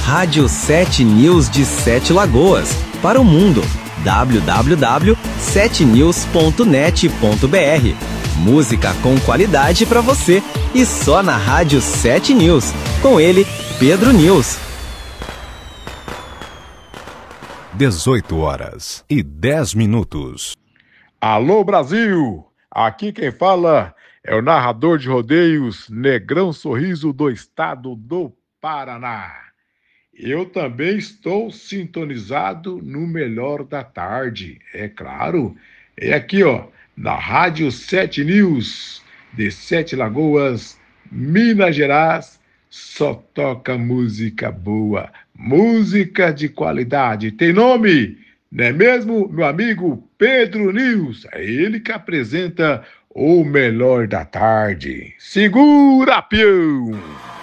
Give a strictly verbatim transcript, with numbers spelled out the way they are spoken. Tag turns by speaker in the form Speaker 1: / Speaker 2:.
Speaker 1: Rádio sete News de Sete Lagoas, para o mundo. w w w ponto sete news ponto net ponto b r. Música com qualidade para você e só na Rádio sete News. Com ele, Pedro News.
Speaker 2: dezoito horas e dez minutos.
Speaker 3: Alô, Brasil! Aqui quem fala é o narrador de rodeios Negrão Sorriso do estado do Paraná. Eu também estou sintonizado no melhor da tarde, é claro. É aqui, ó, na Rádio sete News de Sete Lagoas, Minas Gerais. Só toca música boa, música de qualidade. Tem nome, não é mesmo, meu amigo Pedro News? É ele que apresenta o melhor da tarde. Segura, peão!